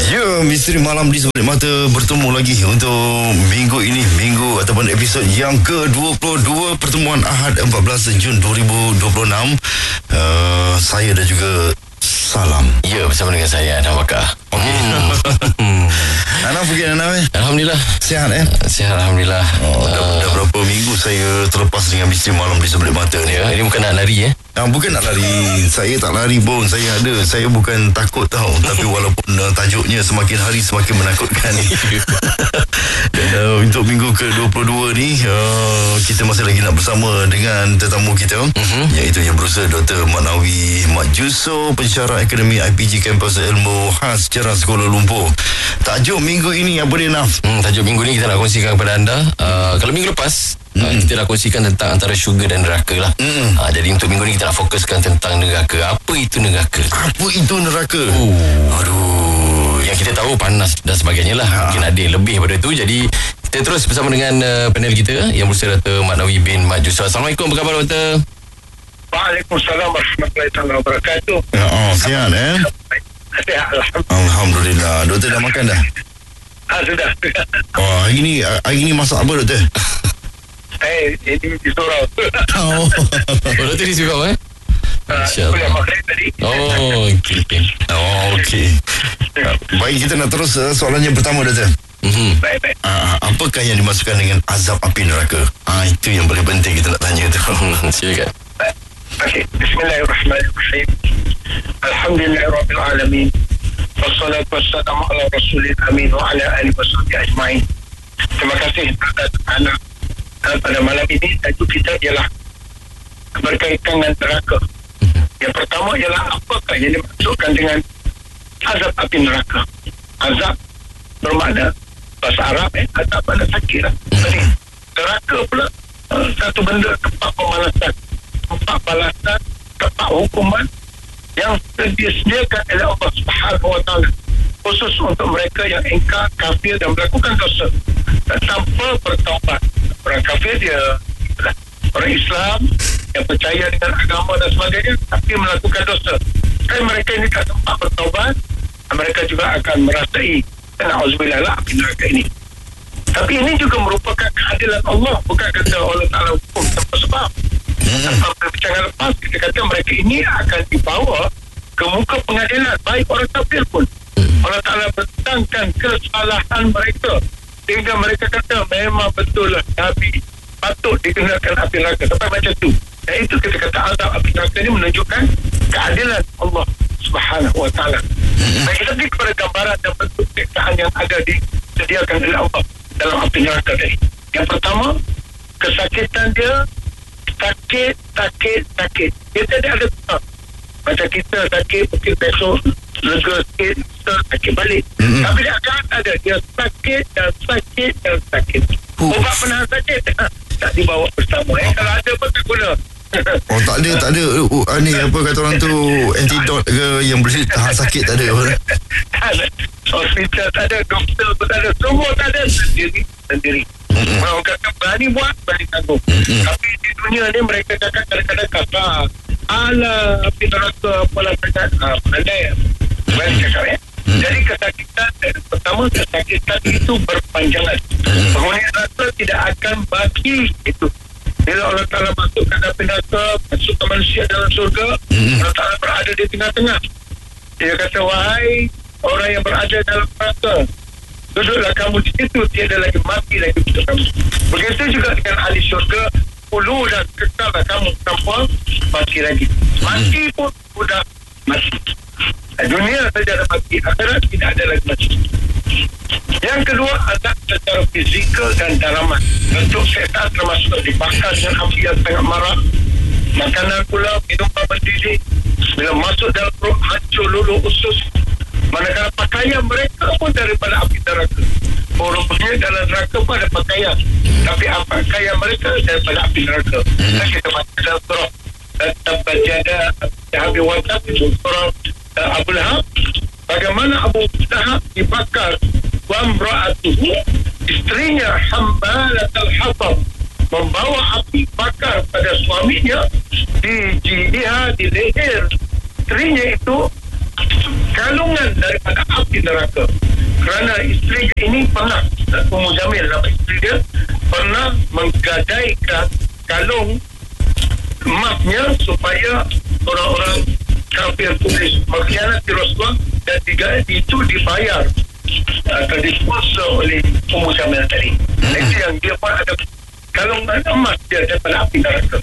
Ya, Misteri Malam di Sebalik Mata bertemu lagi untuk minggu ini, minggu ataupun episod yang ke-22 pertemuan Ahad 14 Jun 2026. Saya dan juga Salam. Ya, bersama dengan saya Anam Bakar. Okey. Anam pergi Anam Alhamdulillah. Sihat Sihat, Alhamdulillah. Dah berapa minggu saya terlepas dengan Misteri Malam di Sebalik Mata ni. Ya, ini bukan nak lari Bukan nak lari. Saya tak lari pun. Saya bukan takut tau. Tapi walaupun tajuknya semakin hari semakin menakutkan. Dan untuk minggu ke-22 ni kita masih lagi nak bersama dengan tetamu kita, iaitu yang berusaha Dr. Mat Nawi Mat Juso, pensyarah Akademi IPG Kampus Ilmu Khas Ceras Kuala Lumpur. Tajuk minggu ini apa dia, Naf? Tajuk minggu ni kita nak kongsikan kepada anda. Kalau minggu lepas kita dah kongsikan tentang antara syurga dan neraka lah. Jadi untuk minggu ni kita nak fokuskan tentang neraka. Apa itu neraka? Aduh, yang kita tahu panas dan sebagainya lah. Mungkin ada lebih daripada itu. Jadi kita terus bersama dengan panel kita yang bersama Dr. Mat Nawi bin Mat Juso. Assalamualaikum, apa khabar Dr.? Waalaikumsalam warahmatullahi wabarakatuh. Sihat Sihat, Alhamdulillah. Doktor dah makan dah? Sudah. Hari ni masak apa, Doktor? Ini di surau. Doktor di surau Kuliah maghrib tadi. Okey. Baik, kita nak terus soalan yang pertama, Doktor. Baik. Apakah yang dimasukkan dengan azab api neraka? Itu yang paling penting kita nak tanya tu. Silakan. Okey, bismillahirrahmanirrahim. Alhamdulillahirabbil alamin. Wassalatu wassalamu ala rasulil amin wa ala alihi wasahbihi ajmain. Terima kasih anak. Pada malam ini tajuk kita ialah berkaitan dengan neraka. Yang pertama ialah apakah yang dimaksudkan dengan azab api neraka. Azab bermakna bahasa Arab azab pada sakit lah. Jadi neraka pula satu benda, tempat pemanasan, tempat balasan, tempat hukuman yang disediakan oleh Allah Subhanahu Wa Taala khusus untuk mereka yang ingkar, kafir dan melakukan dosa tanpa bertaubat. Orang kafir dia orang Islam yang percaya dengan agama dan sebagainya, tapi melakukan dosa. Dan mereka ini tak sempat bertaubat, mereka juga akan merasai na'udzubillah api neraka ini. Tapi ini juga merupakan keadilan Allah, bukan kata Allah Ta'ala hukum tanpa sebab. Tanpa perbincangan lepas, kita kata mereka ini akan dibawa ke muka pengadilan, baik orang kafir pun. Allah Ta'ala bertentangkan kesalahan mereka sehingga mereka kata memang betul lah Nabi patut dikenakan api neraka, sampai macam tu. Dan itu kita kata azab api neraka ini menunjukkan keadilan Allah Subhanahu Wa Taala. Dan kita pergi kepada gambaran dan bentuk siksaan yang ada disediakan oleh Allah dalam api neraka tadi. Yang pertama, kesakitan dia sakit. Dia tidak ada sebab. Macam kita sakit, mungkin besok lega sikit, sakit balik. Tapi dia akan ada, dia sakit. Ubat penahan sakit tak dibawa bersama. Kalau ada pun tak guna. Tak ada ni apa kata orang tu, antidot ke yang boleh tahan sakit, tak ada. Hospital tak ada, doktor pun tak ada, semua tak ada, sendiri. Orang kata berani buat, berani tanggung. Tapi di dunia ni mereka cakap kadang-kadang kasar. Alah, api neraka apalah cakap, pandai berani cakap Jadi kesakitan, pertama kesakitan itu berpanjangan. Penghuni neraka tidak akan bagi itu. Bila Allah Ta'ala masukkan api neraka, masukkan manusia dalam surga, Allah Ta'ala berada di tengah-tengah. Dia kata, wahai orang yang berada dalam neraka, duduklah kamu di situ, tiada lagi mati lagi untuk kamu. Begitu juga dengan ahli syurga, ulu dan kekallah kamu tanpa mati lagi. Mati pun sudah mati. Dunia saja ada mati, akhirat tidak ada lagi mati. Yang kedua, azab secara fizikal dan dalaman. Bentuk setan termasuk dibakar dengan api yang sangat marah. Makanan pula, minuman mendidih. Bila masuk dalam perut, hancur luluh usus. Manakala pakaian mereka pun daripada api neraka. Rupanya dalam neraka pun ada pakaian, tapi pakaian mereka daripada api neraka. Dan kita baca dalam surah Tabbat Yada Abi Lahab, surah Abu Lahab, bagaimana Abu Lahab dibakar, wa imra'atuhu, isterinya hambalatul hatab, membawa api bakar pada suaminya di jihad, di leher isterinya itu kalungan daripada api neraka. Kerana isteri ini pernah, Ummu Jamil nama isteri dia, pernah menggadaikan kalung emasnya supaya orang-orang kafir Quraisy mengkhianati Rasulullah, dan itu dibayar atau disponsor oleh Ummu Jamil tadi. Itu yang dia pun ada kalung emas dia daripada api neraka.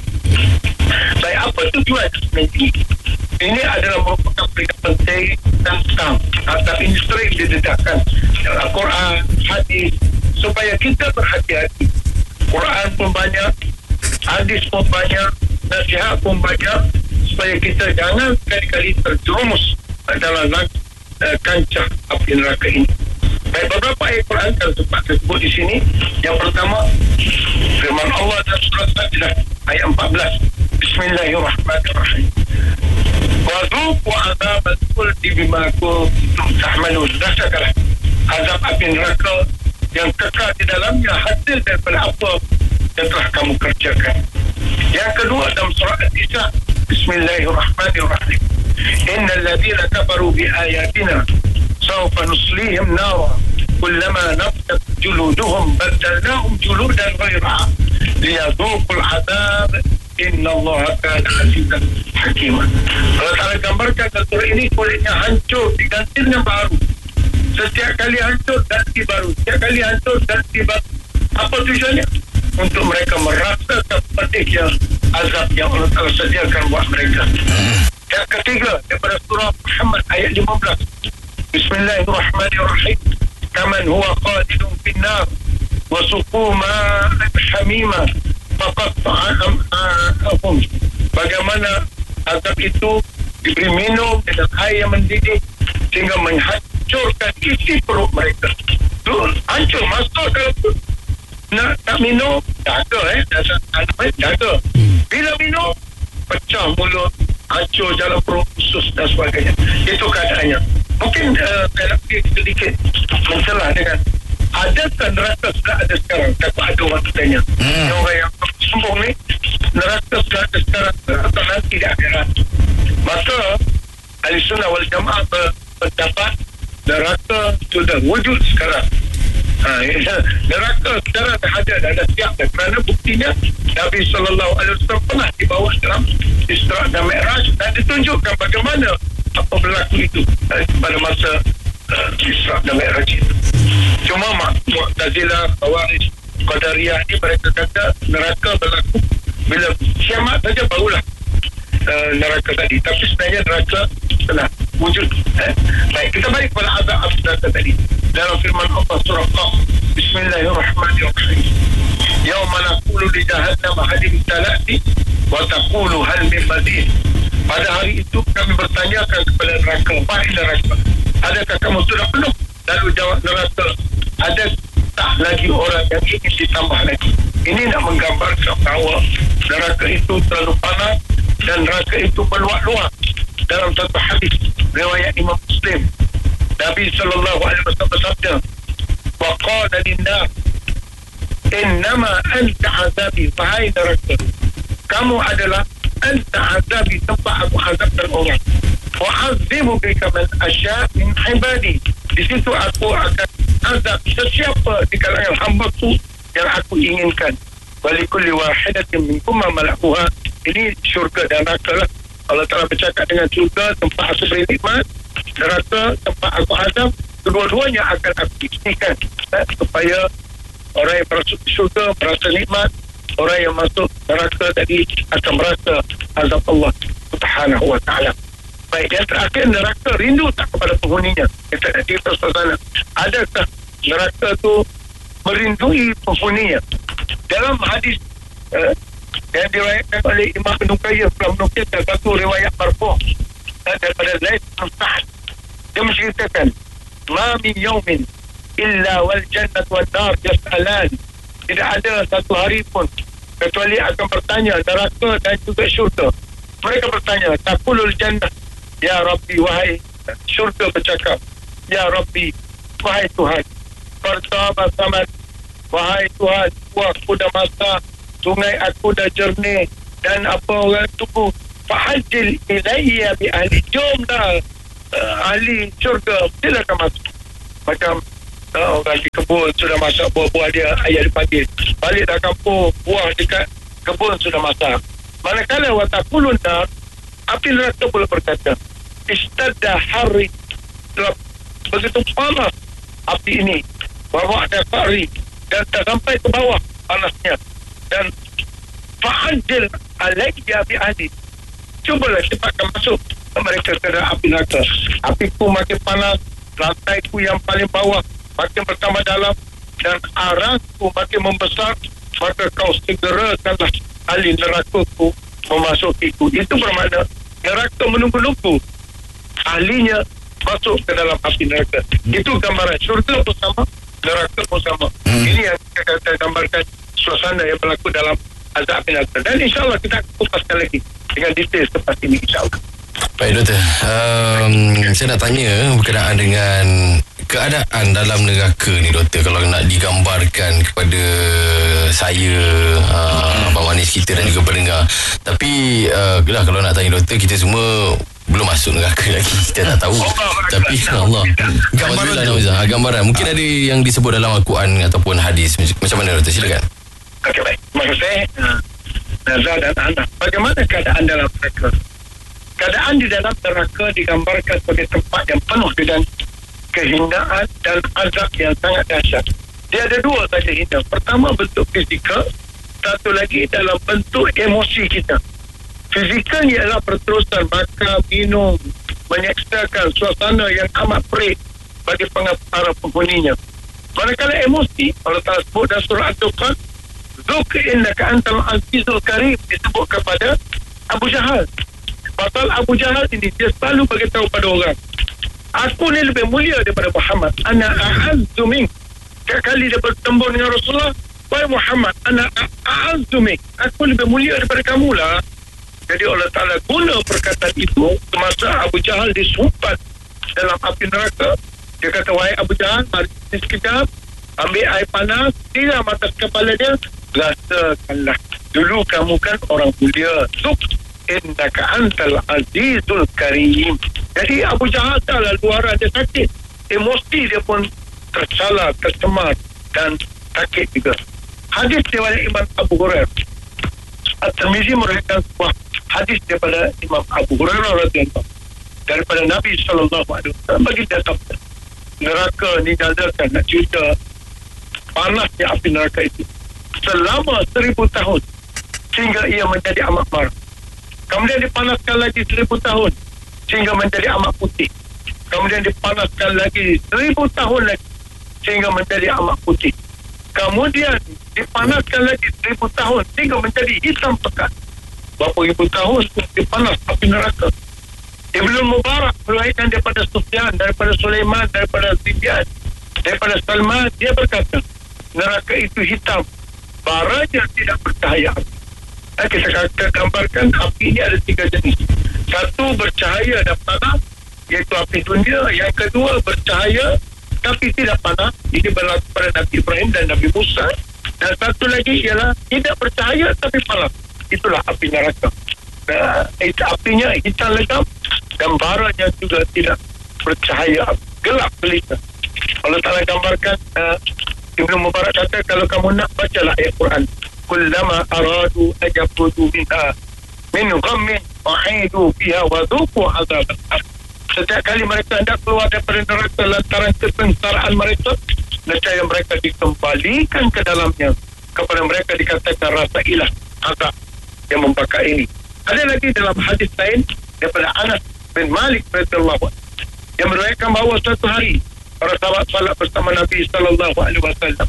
Baik, apa tujuan sebenarnya? Ini adalah merupakan peringatan penting tentang atau industri didedahkan Al-Quran, hadis, supaya kita berhati-hati. Quran pun banyak, hadis pun banyak, nasihat pun banyak, supaya kita jangan kali-kali terjerumus dalam kancah api neraka ini. Baik, beberapa ayat Quran yang sempat disebut di sini. Yang pertama, firman Allah dalam surah Sajdah ayat 14. Bismillahirrahmanirrahim. Wa dhuqu adzabal khuldi bima kuntum ta'malun. Rasakanlah azab api neraka yang kekal di dalamnya hasil daripada apa yang telah kamu kerjakan. Yang kedua dalam surah An-Nisa, Bismillahirrahmanirrahim. Innal ladzina kafaru bi ayatina sawfa nuslihim nara kullama naftat juluduhum badalnahum juludan ghairaha liyadhuqul adzab innallaha kana azizan hakima. Allah Ta'ala gambarkan dalam surah ini kulitnya hancur diganti dengan baru. Setiap kali hancur ganti baru, setiap kali hancur ganti baru. Apa tujuannya? Untuk mereka merasakan pedihnya azab yang Allah Ta'ala sediakan buat mereka. Yang ketiga daripada surah Muhammad ayat 15. Bismillahirrahmanirrahim. Kaman huwa khalidun finnar wa suqu ma'an hamima faqatta'a am'a'ahum. Bagaimana azab itu diberi minum dengan air yang mendidih sehingga menghancurkan isi perut mereka. Tu hancur, masuk dalam perut. Nak minum, jaga jaga. Bila minum, pecah mulut, hancur jalan perut, usus dan sebagainya. Itu keadaannya. Mungkin saya nak sedikit mencelah dengan adakah neraka sudah ada sekarang? Kata ada orang tanya. Orang yang sombong ni, neraka sudah ada sekarang atau nanti di akhirat? Maka Ahli Sunnah wal Jamaah berpendapat neraka sudah wujud sekarang. Neraka sekarang ada siap, kerana buktinya Nabi SAW pernah dibawa dalam Isra dan Mi'raj dan ditunjukkan bagaimana apa berlaku itu pada masa Isra dan Mi'raj itu. Cuma Mu'tazilah, Khawarij, Qadariyah ni mereka kata neraka berlaku bila kiamat saja barulah neraka tadi. Tapi sebenarnya neraka telah wujud. Baik, kita balik kepada azab neraka tadi. Dalam firman Allah surah Qaf, Bismillahirrahmanirrahim. Yauma naqulu li jahannam hal imtala'ti wa taqulu hal min mazid. Pada hari itu kami bertanyakan kepada neraka, wahai neraka, adakah kamu sudah penuh? Lalu jawab neraka, ada tak lagi orang yang ingin ditambah lagi? Ini nak menggambarkan bahawa neraka itu terlalu panas dan neraka itu meluak-luak. Dalam satu hadis riwayat Imam Muslim, Nabi SAW bersabda, wa qala lin-nar innama anta azabi, wahai neraka, kamu adalah anta azabi, tempat aku azabkan orang. Wa azimu bika man asya' min ibadi, di situ aku akan azab sesiapa di kalangan hamba-Ku yang aku inginkan. Walikulli wahidatin minkum ma malakuha. Ini syurga dan neraka lah. Allah Ta'ala bercakap dengan syurga, tempat aku beri nikmat, neraka, tempat aku azab, kedua-duanya akan aku ikhtikan supaya orang yang masuk syurga merasa nikmat, orang yang masuk neraka tadi akan merasa azab Allah Subhanahu wa Ta'ala. Baik, yang terakhir, neraka rindu tak kepada penghuninya? Kita nak cerita suasana. Adakah neraka tu merindui penghuninya? Dalam hadis yang diriwayatkan oleh Imam Ibn Qayyim telah menukilkan satu riwayat marfu' daripada Laits bin Sa'd. Dia menceritakan, ma min yawmin illa wal jannat wal nar yas'alan. Tidak ada satu hari pun kecuali akan bertanya neraka dan juga syurga. Mereka bertanya, taqulul jannah, ya Rabbi, wahai syurga bercakap, ya Rabbi, wahai Tuhan, pertama samad, wahai Tuhan, aku dah masak, sungai aku dah jernih, dan apa orang tunggu, fahajil ilayya bi ahli, jomlah ahli syurga mestilah akan masuk. Macam orang di kebun sudah masak buah-buah dia, ayat dipanggil balik dah kampung, buah dekat kebun sudah masak. Manakala watakulun nar, api neraka pula berkata, istadda hari, telah begitu panas api ini, bawa ada fari dan tak sampai ke bawah panasnya, dan fa'ajil alayya bi ahli, cubalah cepatkan masuk mereka ke dalam api neraka. Api ku makin panas, lantai ku yang paling bawah makin bertambah dalam, dan arasku makin membesar, maka kau segerakanlah ahli neraka ku memasukiku. Itu bermakna neraka menunggu-nunggu ahlinya masuk ke dalam api neraka. Itu gambaran syurga pun sama, neraka pun sama. Ini yang kita gambarkan suasana yang berlaku dalam azab neraka. Dan insyaAllah kita akan kupaskan lagi dengan detail selepas ini, insyaAllah. Baik doktor, saya nak tanya berkenaan dengan keadaan dalam neraka ni doktor, kalau nak digambarkan kepada saya, Abang Manis kita dan juga pendengar. Tapi kalau nak tanya doktor, kita semua belum masuk neraka lagi, kita tak tahu. Tapi Allah, gambaran mungkin ada yang disebut dalam Al-Quran ataupun hadis. Macam mana doktor, silakan. Okey, baik. Maksud saya, Nazar dan Anak, bagaimana keadaan dalam neraka? Keadaan di dalam neraka digambarkan sebagai tempat yang penuh dengan kehinaan dan azab yang sangat dahsyat. Dia ada dua saja hina. Pertama bentuk fizikal, satu lagi dalam bentuk emosi kita. Fizikal ialah perterusan makan, minum, menyeksakan suasana yang amat perik bagi para penghuninya. Manakala emosi, Allah Ta'ala sebut dalam surah Ad-Dukhan, Zuk innaka antal azizul karim, disebut kepada Abu Jahal. Pasal Abu Jahal ini dia selalu beritahu pada orang, aku ni lebih mulia daripada Muhammad. Ana a'azzu mink. Setiap kali dia bertemu dengan Rasulullah, wahai Muhammad, ana a'azzu mink, aku lebih mulia daripada kamu lah. Jadi Allah Ta'ala guna perkataan itu semasa Abu Jahal disumpat dalam api neraka. Dia kata, wahai Abu Jahal, mari sekejap, ambil air panas, siram atas kepala dia, rasakanlah, dulu kamu kan orang mulia. Innaka antal azizul karim. Jadi Abu Jahal taklah luaran dia sakit, emosi dia pun tersalah, tercemar dan sakit juga. Hadis daripada Imam Abu Hurairah, At-Tirmizi meriwayatkan sebuah hadis daripada Imam Abu Hurairah radhiyallahu daripada Nabi sallallahu alaihi wasallam, bagi dia tahu neraka ni nyatakan nak cerita panasnya api neraka itu selama 1000 tahun sehingga ia menjadi amat marah. Kemudian dipanaskan lagi 1000 tahun sehingga menjadi amat putih. Kemudian dipanaskan lagi 1000 tahun lagi sehingga menjadi amat putih. Kemudian dipanaskan lagi 1000 tahun sehingga menjadi hitam pekat. Berapa ribu tahun dipanas api neraka. Ibnu Mubarak meriwayatkan daripada Sufyan, daripada Sulaiman, daripada Ziyad, daripada Salman, dia berkata, neraka itu hitam, baranya tidak bercahaya. Kita gambarkan api ini ada 3 jenis. Satu bercahaya dan panas, iaitu api dunia. Yang kedua bercahaya tapi tidak panas, ini berlaku pada Nabi Ibrahim dan Nabi Musa. Dan satu lagi ialah tidak bercahaya tapi panas, itulah api neraka. Apinya hitam legam dan baranya juga tidak bercahaya, gelap gelita. Allah Ta'ala gambarkan, Ibnu Mubarak kata, kalau kamu nak bacalah ayat Quran, kullama aradu ajabudu minha min ghammin wahidu fiha wa dhuqu azab. Setiap kali mereka hendak keluar daripada neraka lantaran kesengsaraan mereka, nescaya mereka dikembalikan ke dalamnya. Kepada mereka dikatakan, rasailah azab yang membakar ini. Ada lagi dalam hadis lain daripada Anas bin Malik radhiyallahu anhu yang meriwayatkan bahawa suatu hari para sahabat salat bersama Nabi sallallahu alaihi wasallam.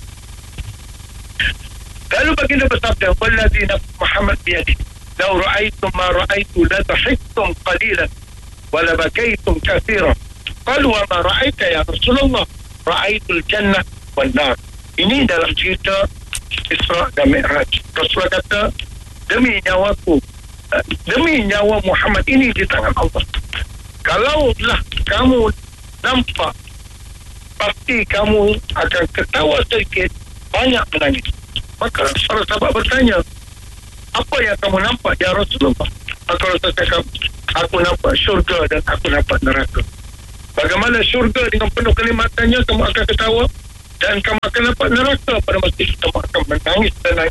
Lalu baginda bersabda, wallazi nafsu Muhammad biyadihi, law ra'aytum ma ra'aytu la dhahiktum qalilan wa la bakaytum katsiran. Qalu wa ma ra'aita ya Rasulullah? Ra'aytul jannah wan nar. Ini dalam cerita Isra dan Mi'raj. Rasulullah kata, demi nyawaku, demi nyawa Muhammad ini di tangan Allah, kalaulah kamu nampak, pasti kamu akan ketawa sedikit, banyak menangis. Maka para sahabat bertanya, apa yang kamu nampak ya Rasulullah? Maka Rasulullah cakap, aku nampak syurga dan aku nampak neraka. Bagaimana syurga dengan penuh kenikmatannya, kamu akan ketawa, dan kamu akan dapat neraka pada masa itu kamu akan menangis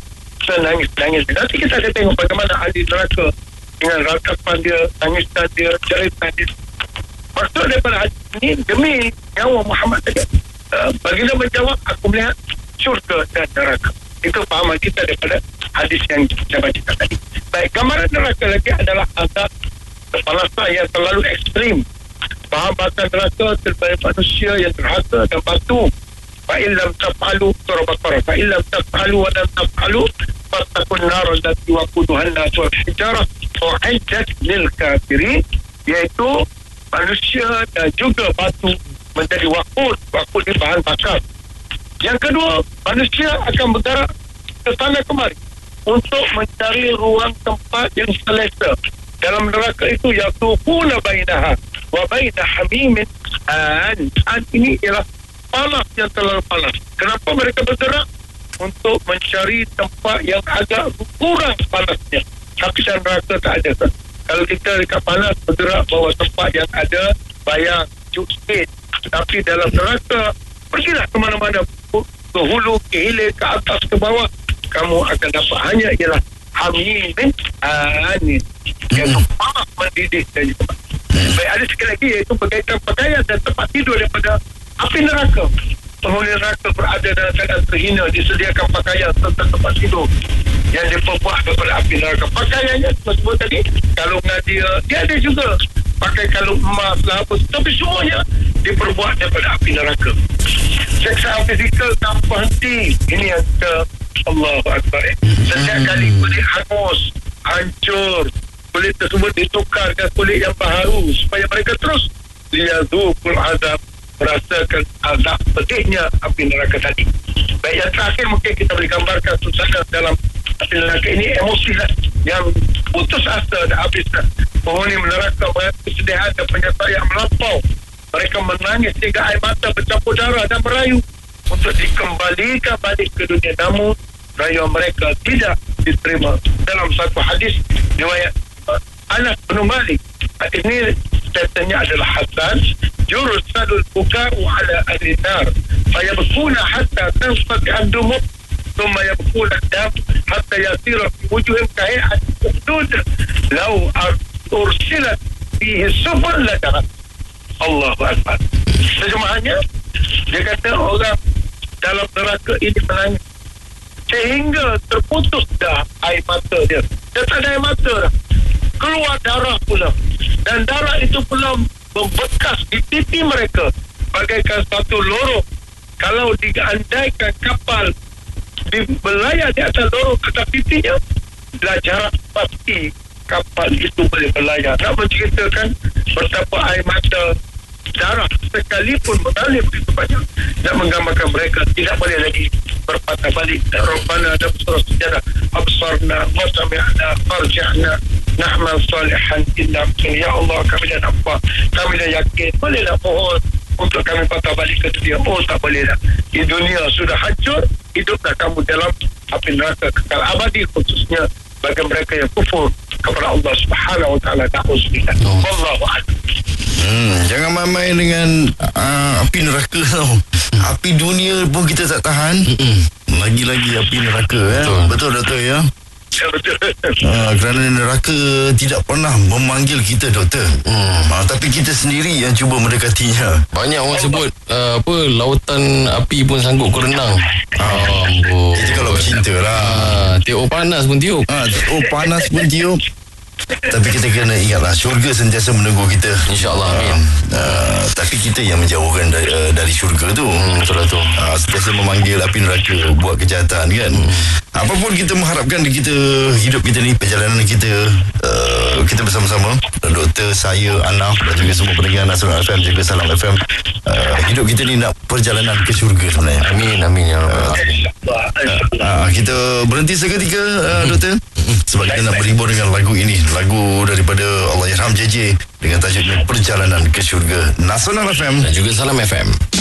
senangis. Nanti kita akan tengok bagaimana ahli neraka dengan ratapan dia, tangisan dia, jeritan dia. Maksud daripada hadis ini demi nyawa Muhammad tadi. Baginda menjawab, aku melihat syurga dan neraka. Itu fahaman kita daripada hadis yang saya baca tadi. Baik, gambaran neraka lagi adalah azab kepanasan yang terlalu ekstrim. Faham bahasa neraka terhadap manusia yang terhaka dan batu. Fa'illam taf'alu surah Baqarah. Fa'illam taf'alu wa lam taf'alu fattakun nar allati waquduhan nas wal hijarah u'iddat lil kafirin, iaitu manusia dan juga batu menjadi waqud ni bahan bakar. Yang kedua, manusia akan bergerak ke sana kemari untuk mencari ruang tempat yang selesa. Dalam neraka itu yatufuna bainaha wa baina hamimin an ini ialah panas yang terlalu panas. Kenapa mereka bergerak? Untuk mencari tempat yang agak kurang panasnya. Tapi dalam neraka tak ada. Kalau kita dekat panas bergerak bawa tempat yang ada bayang, sejuk sikit. Tapi dalam neraka, pergilah ke mana-mana, ke hulu, ke hilir, ke atas, ke bawah, kamu akan dapat hanya ialah hamimin anin, iaitu panas mendidih dan juga. Baik, ada sekali lagi iaitu berkaitan pakaian dan tempat tidur daripada api neraka. Penghuni neraka berada dalam keadaan terhina, disediakan pakaian serta tempat tidur yang diperbuat daripada api neraka. Pakaiannya sebut tadi, kalungan dia ada juga pakai kalung emas lah apa, tapi semuanya diperbuat daripada api neraka. Seksaan fizikal tanpa henti, ini yang Allahu Akbar. Setiap kali kulit hangus, hancur, kulit tersebut ditukar dengan kulit yang baharu supaya mereka terus liyadzuqul azab, merasakan azab pedihnya api neraka tadi. Baik, yang terakhir mungkin kita boleh gambarkan suasana dalam api neraka ini, emosi lah yang putus asa dan habis. Penghuni neraka kesedihan dan penyakit yang melampau. Mereka menangis hingga air mata bercampur darah dan merayu untuk dikembalikan balik ke dunia, namun rayuan mereka tidak diterima. Dalam satu hadis riwayat Anas bin Malik, hadis ini katanya adalah hasan, jursadul buka'u ala ahli nar fayabkuna hatta tanfati ad-dumur thumma yabkuna ad-dam hatta yasira fi wujuhim kahay'at al-hudud law ursilat fihi subul ladarat. Allahu Akbar. Terjemahannya, dia kata orang dalam neraka ini menangis sehingga terputus dah air mata dia. Dia tak ada air mata dah. Keluar darah pula. Dan darah itu pula membekas di pipi mereka bagaikan satu lorong. Kalau diandaikan kapal berlayar di atas lorong atas pipinya, dah jarak pasti kapal itu boleh berlayar. Nak menceritakan betapa air mata darah sekalipun mengalir begitu banyak, nak menggambarkan mereka tidak boleh lagi berpatah balik. Rabbana dan surah sejadah absarna wa sami'na farji'na na'mal salihan inna ya Allah, kami dah nampak, kami dah yakin, bolehlah mohon untuk kami patah balik ke dunia. Oh, tak boleh dah. Di dunia sudah hancur, hiduplah kamu dalam api neraka kekal abadi, khususnya bagi mereka yang kufur kepada Allah Subhanahu wa taala. Ta'uzubillah. Wallahu a'lam. Jangan main-main dengan api neraka tau. Api dunia pun kita tak tahan, lagi-lagi api neraka. Betul doktor ya? Ya, betul. Kerana neraka tidak pernah memanggil kita doktor, tapi kita sendiri yang cuba mendekatinya. Banyak orang sebut lautan api pun sanggup ku renang. Itu kalau bercinta lah. Tiup panas pun tiup. Tiup panas pun tiup. Tapi kita kena ingatlah, syurga sentiasa menunggu kita, InsyaAllah. Amin. Tapi kita yang menjauhkan dari syurga tu. Betul tu. Sentiasa memanggil api neraka buat kejahatan kan. Apapun kita mengharapkan kita, hidup kita ni, perjalanan kita, kita bersama-sama, doktor, saya, Anaf dan juga semua pendengar Nasional FM, juga Salam FM, hidup kita ni nak perjalanan ke syurga sebenarnya. Amin ya Rabbal Alamin. Kita berhenti seketika, doktor, sebab kita nak berhibur dengan lagu ini, lagu daripada Allahyarham JJ dengan tajuknya Perjalanan ke Syurga. Nasional FM dan juga Salam FM.